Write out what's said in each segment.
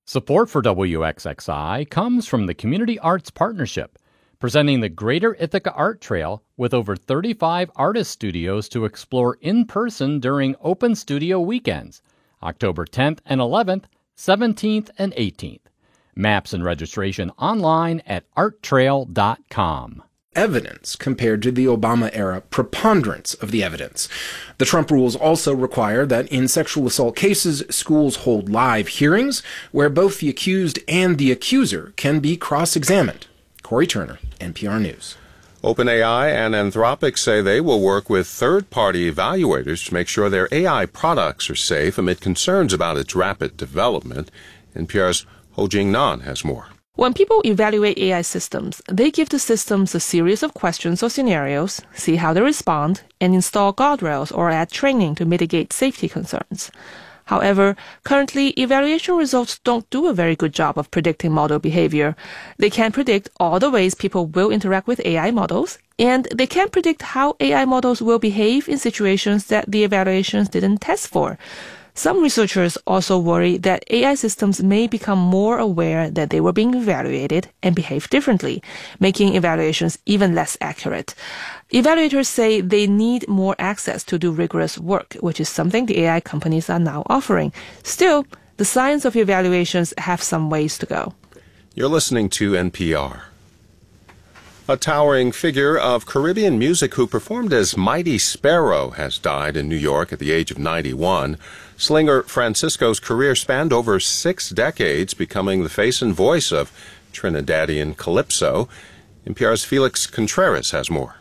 Support for WXXI comes from the Community Arts Partnership, presenting the Greater Ithaca Art Trail with over 35 artist studios to explore in person during Open Studio Weekends, October 10th and 11th, 17th and 18th. Maps and registration online at arttrail.com. Evidence compared to the Obama-era preponderance of the evidence. The Trump rules also require that in sexual assault cases, schools hold live hearings where both the accused and the accuser can be cross-examined. Corey Turner, NPR News. OpenAI and Anthropic say they will work with third-party evaluators to make sure their AI products are safe amid concerns about its rapid development. NPR's Ho-Jing Nan has more. When people evaluate AI systems, they give the systems a series of questions or scenarios, see how they respond, and install guardrails or add training to mitigate safety concerns. However, currently, evaluation results don't do a very good job of predicting model behavior. They can't predict all the ways people will interact with AI models, and they can't predict how AI models will behave in situations that the evaluations didn't test for. Some researchers also worry that AI systems may become more aware that they were being evaluated and behave differently, making evaluations even less accurate. Evaluators say they need more access to do rigorous work, which is something the AI companies are now offering. Still, the science of evaluations have some ways to go. You're listening to NPR. A towering figure of Caribbean music who performed as Mighty Sparrow has died in New York at the age of 91. Slinger Francisco's career spanned over 6 decades, becoming the face and voice of Trinidadian calypso. NPR's Felix Contreras has more.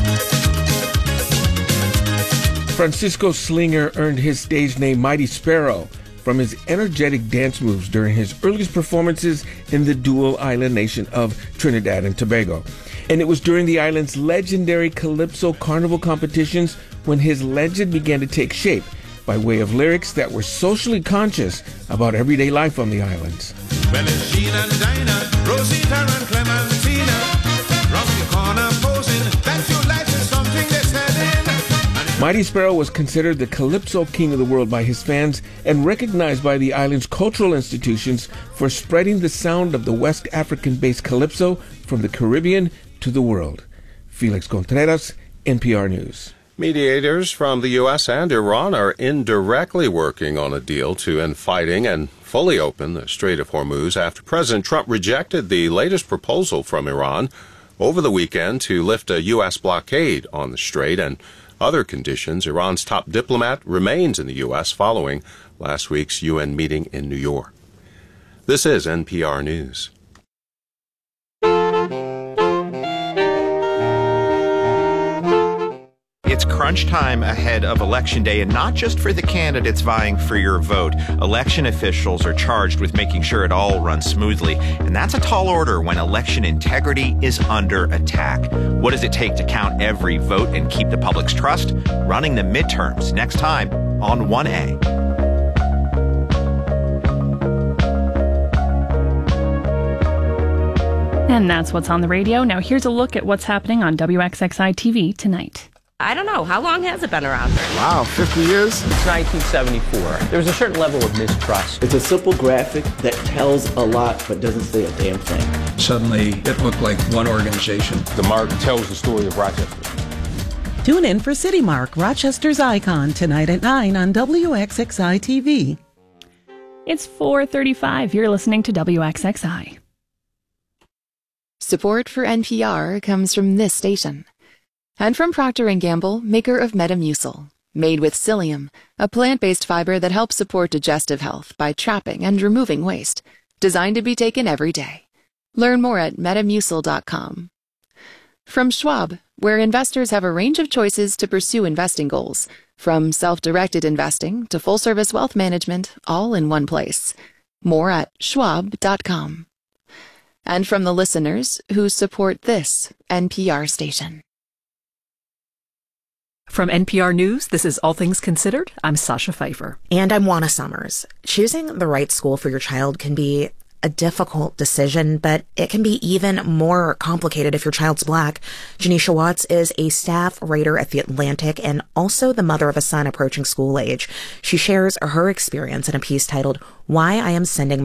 Francisco Slinger earned his stage name Mighty Sparrow from his energetic dance moves during his earliest performances in the dual island nation of Trinidad and Tobago. And it was during the island's legendary Calypso Carnival competitions when his legend began to take shape by way of lyrics that were socially conscious about everyday life on the islands. Well, it's Jean and Dinah, Rosita and Clementina, round the corner posing, that's your life is something they're selling. Mighty Sparrow was considered the Calypso king of the world by his fans and recognized by the island's cultural institutions for spreading the sound of the West African-based Calypso from the Caribbean to the world. Felix Contreras, NPR News. Mediators from the U.S. and Iran are indirectly working on a deal to end fighting and fully open the Strait of Hormuz after President Trump rejected the latest proposal from Iran over the weekend to lift a U.S. blockade on the strait and other conditions. Iran's top diplomat remains in the U.S. following last week's UN meeting in New York. This is NPR News. It's crunch time ahead of Election Day, and not just for the candidates vying for your vote. Election officials are charged with making sure it all runs smoothly, and that's a tall order when election integrity is under attack. What does it take to count every vote and keep the public's trust? Running the midterms next time on 1A. And that's what's on the radio. Now here's a look at what's happening on WXXI TV tonight. I don't know. How long has it been around? Wow, 50 years? It's 1974. There's a certain level of mistrust. It's a simple graphic that tells a lot but doesn't say a damn thing. Suddenly, it looked like one organization. The mark tells the story of Rochester. Tune in for City Mark, Rochester's icon, tonight at 9 on WXXI TV. It's 4:35. You're listening to WXXI. Support for NPR comes from this station. And from Procter & Gamble, maker of Metamucil, made with psyllium, a plant-based fiber that helps support digestive health by trapping and removing waste, designed to be taken every day. Learn more at Metamucil.com. From Schwab, where investors have a range of choices to pursue investing goals, from self-directed investing to full-service wealth management, all in one place. More at Schwab.com. And from the listeners who support this NPR station. From NPR News, this is All Things Considered. I'm Sasha Pfeiffer. And I'm Juana Summers. Choosing the right school for your child can be a difficult decision, but it can be even more complicated if your child's Black. Janisha Watts is a staff writer at The Atlantic and also the mother of a son approaching school age. She shares her experience in a piece titled Why I Am Sending